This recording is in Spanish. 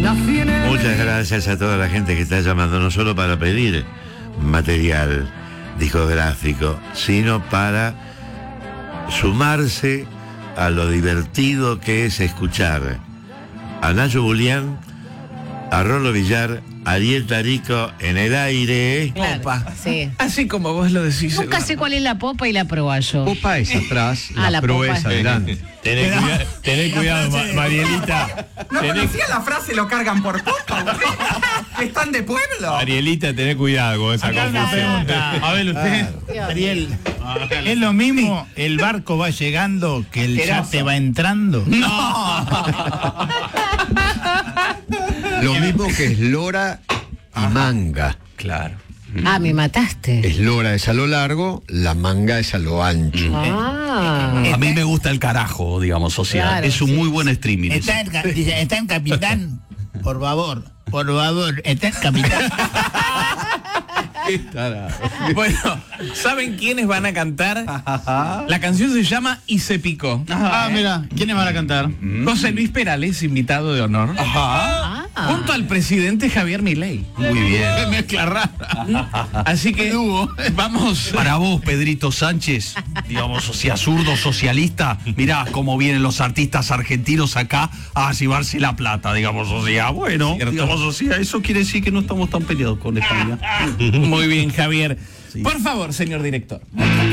Muchas gracias a toda la gente que está llamando, no solo para pedir material discográfico, sino para sumarse a lo divertido que es escuchar a Nacho Julián, a Rolo Villar, Ariel Tarico en el aire. Claro, Popa. sí. Así como vos lo decís. Nunca sé cuál es la popa y la proa yo. Popa es atrás, la proa popa es adelante. Tené cuidado, Marielita. No conocía la frase, lo cargan por poco. Están de pueblo. Arielita, tené cuidado con esa Acá una pregunta. A ver, usted, Ariel, ¿es lo mismo el barco va llegando que el yate va entrando? Lo mismo que eslora y manga. Claro. Ah, me mataste. Eslora es a lo largo, la manga es a lo ancho. Ah. A mí me gusta el carajo, digamos, social. Claro, es un sí. muy buen streaming. Dice, está en capitán, por favor, está en capitán. Bueno, ¿saben quiénes van a cantar? La canción se llama Y se picó. Ah, mira, ¿quiénes van a cantar? José Luis Perales, invitado de honor. Junto al presidente Javier Milei. Muy bien. Qué mezcla rara. Así que vamos. Para vos, Pedrito Sánchez, digamos, o sea, zurdo socialista, mirá cómo vienen los artistas argentinos acá a llevarse la plata, digamos, o sea, bueno, digamos, o sea, eso quiere decir que no estamos tan peleados con España. Muy bien, Javier. Por favor, señor director.